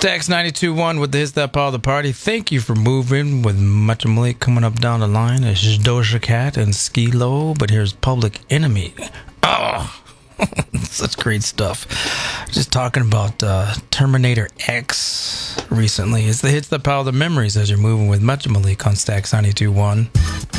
Stacks 92.1 with the Hits That Pile the Party. Thank you for moving with Metro Malik coming up down the line. It's Doja Cat and Skee-Lo, but here's Public Enemy. Oh, such great stuff. Just talking about Terminator X recently. It's the Hits That Pile the Memories as you're moving with Metro Malik on Stacks 92.1.